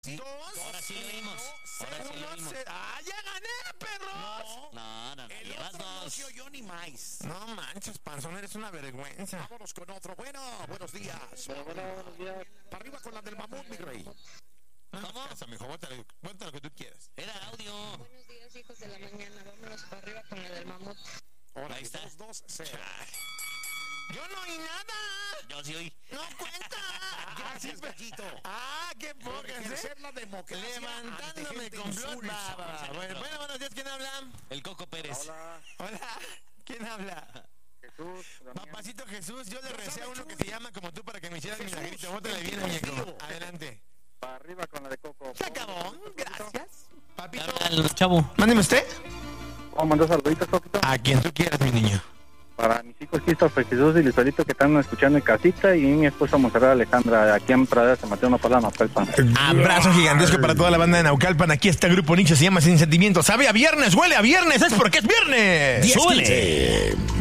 2. Ahora sí lo vimos. Ahora sí lo vimos. ¡Ah, ya gané, perros! No, El llevas otro no dos. se oyó ni más. No manches, panzón, eres una vergüenza. Vámonos con otro. Buenos días. Buenos días. Para arriba con la del mamut, mi rey. No, ¿Cómo? casa, mijo, bótale lo que tú quieras. Era audio. Buenos días, hijos de la mañana. Vámonos para arriba con la del mamut. Ahora Ahí está. 2-2-0. Yo no oí nada. Yo sí oí. No cuenta. Gracias, Paquito. Ah, qué Por pocas, ejercer la democracia Levantándome ante gente con blog. insulsa. Bueno, buenos días, ¿quién habla? El Coco Pérez. Hola, Hola, ¿quién habla? Jesús. Damián. Papacito Jesús, yo le Ya recé a sabe, uno que Chuy. se llama como tú para que me hicieras Jesús, milagrito. Bótale bien, el muñeco. vivo. Adelante. Para arriba con la de Coco. Se acabó, gracias. Papito, Al chavo. mándeme usted. Vamos a mandar saluditos, Coquito. A quien tú quieras, mi niño. Para mis hijos Christopher, Jesús y Luisito que están escuchando en casita. Y mi esposa Monserrat Alejandra, aquí en Pradera, San Mateo, Nopalama, Pelpan. Abrazo gigantesco para toda la banda de Naucalpan. Aquí está Grupo Nietzsche, se llama Sin Sentimiento. Sabe a viernes, huele a viernes, es porque es viernes. ¡Súbele!